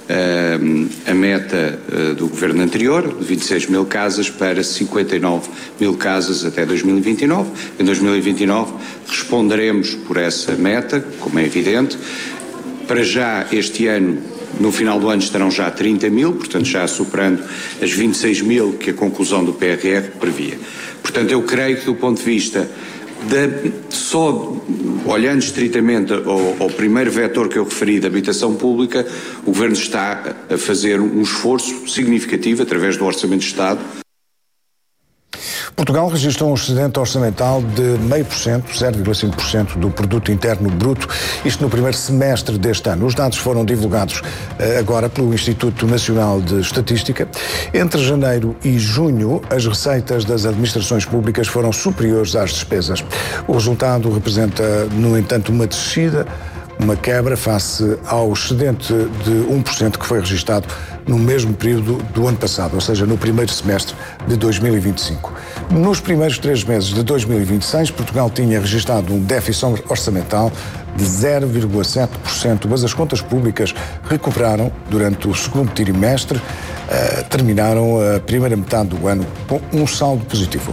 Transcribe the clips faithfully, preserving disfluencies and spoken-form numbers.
a meta do governo anterior, de vinte e seis mil casas para cinquenta e nove mil casas até dois mil e vinte e nove. Em dois mil e vinte e nove responderemos por essa meta, como é evidente. Para já, este ano, no final do ano, estarão já trinta mil, portanto já superando as vinte e seis mil que a conclusão do P R R previa. Portanto, eu creio que do ponto de vista de, só olhando estritamente ao, ao primeiro vetor que eu referi da habitação pública, o Governo está a fazer um esforço significativo através do Orçamento de Estado. Portugal registrou um excedente orçamental de zero vírgula cinco por cento, zero vírgula cinco por cento do produto interno bruto, isto no primeiro semestre deste ano. Os dados foram divulgados eh, agora pelo Instituto Nacional de Estatística. Entre janeiro e junho, as receitas das administrações públicas foram superiores às despesas. O resultado representa, no entanto, uma descida, uma quebra face ao excedente de um por cento que foi registado no mesmo período do ano passado, ou seja, no primeiro semestre de dois mil e vinte e cinco. Nos primeiros três meses de dois mil e vinte e seis, Portugal tinha registrado um déficit orçamental de zero vírgula sete por cento, mas as contas públicas recuperaram durante o segundo trimestre, uh, terminaram a primeira metade do ano com um saldo positivo.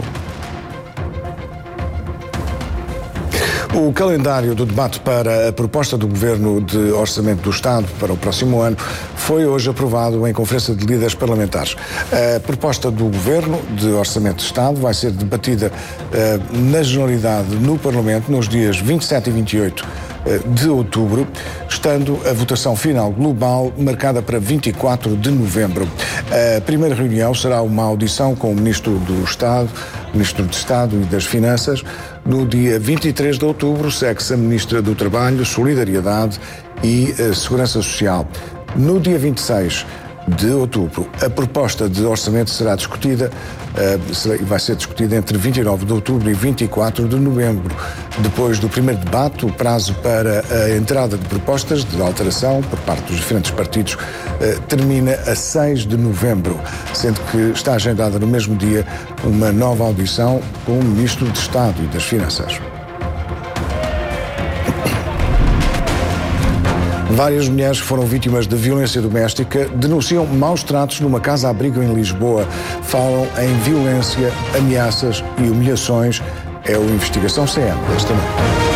O calendário do debate para a proposta do Governo de Orçamento do Estado para o próximo ano foi hoje aprovado em Conferência de Líderes Parlamentares. A proposta do Governo de Orçamento de Estado vai ser debatida uh, na generalidade no Parlamento nos dias vinte e sete e vinte e oito de outubro, estando a votação final global marcada para vinte e quatro de novembro. A primeira reunião será uma audição com o Ministro do Estado, Ministro de Estado e das Finanças. No dia vinte e três de outubro segue-se a Ministra do Trabalho, Solidariedade e uh, Segurança Social. No dia vinte e seis de outubro, a proposta de orçamento será discutida e uh, vai ser discutida entre vinte e nove de outubro e vinte e quatro de novembro. Depois do primeiro debate, o prazo para a entrada de propostas de alteração por parte dos diferentes partidos uh, termina a seis de novembro, sendo que está agendada no mesmo dia uma nova audição com o Ministro de Estado e das Finanças. Várias mulheres que foram vítimas de violência doméstica denunciam maus tratos numa casa-abrigo em Lisboa. Falam em violência, ameaças e humilhações. É o Investigação C M desta noite.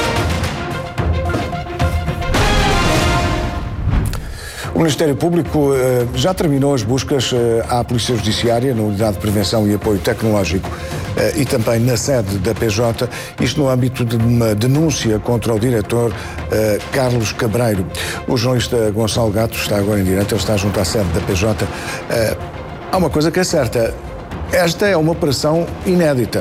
O Ministério Público uh, já terminou as buscas uh, à Polícia Judiciária, na Unidade de Prevenção e Apoio Tecnológico uh, e também na sede da P J, isto no âmbito de uma denúncia contra o diretor uh, Carlos Cabreiro. O jornalista Gonçalo Gato está agora em direto, ele está junto à sede da P J. Uh, há uma coisa que é certa, esta é uma operação inédita.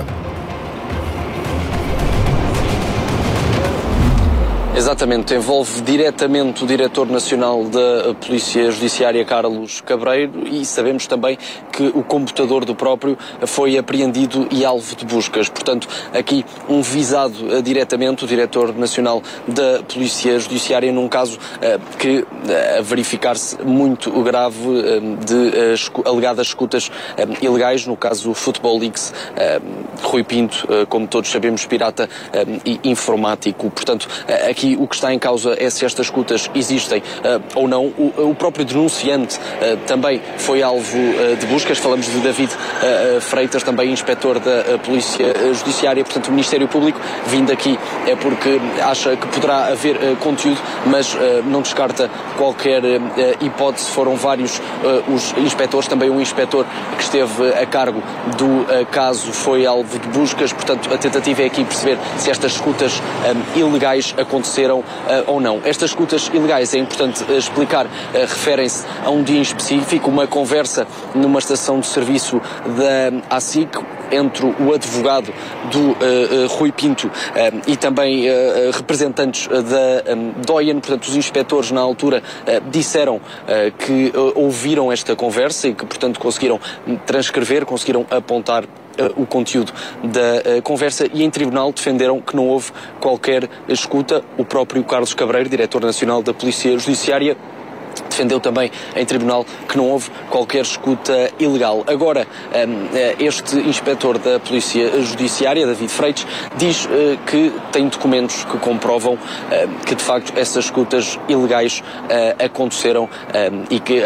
Exatamente, envolve diretamente o Diretor Nacional da Polícia Judiciária, Carlos Cabreiro, e sabemos também que o computador do próprio foi apreendido e alvo de buscas. Portanto, aqui um visado uh, diretamente, o Diretor Nacional da Polícia Judiciária, num caso uh, que, uh, a verificar-se muito grave, uh, de uh, escu alegadas escutas uh, ilegais, no caso Football Leaks, uh, Rui Pinto, uh, como todos sabemos, pirata uh, e informático. Portanto, uh, aqui o que está em causa é se estas escutas existem uh, ou não. O, o próprio denunciante uh, também foi alvo uh, de buscas. Falamos de David uh, Freitas, também inspetor da uh, Polícia Judiciária. Portanto, o Ministério Público, vindo aqui, é porque acha que poderá haver uh, conteúdo, mas uh, não descarta qualquer uh, hipótese. Foram vários uh, os inspetores, também um inspetor que esteve a cargo do uh, caso foi alvo de buscas. Portanto, a tentativa é aqui perceber se estas escutas um, ilegais aconteceram Uh, ou não. Estas escutas ilegais, é importante uh, explicar, uh, referem-se a um dia em específico, uma conversa numa estação de serviço da A S I C entre o advogado do uh, uh, Rui Pinto uh, e também uh, representantes da um, DOIAN. Portanto, os inspetores na altura uh, disseram uh, que uh, ouviram esta conversa e que, portanto, conseguiram transcrever, conseguiram apontar Uh, o conteúdo da uh, conversa, e em tribunal defenderam que não houve qualquer escuta. O próprio Carlos Cabreiro, Diretor Nacional da Polícia Judiciária, defendeu também em tribunal que não houve qualquer escuta ilegal. Agora, este inspetor da Polícia Judiciária, David Freitas, diz que tem documentos que comprovam que, de facto, essas escutas ilegais aconteceram e que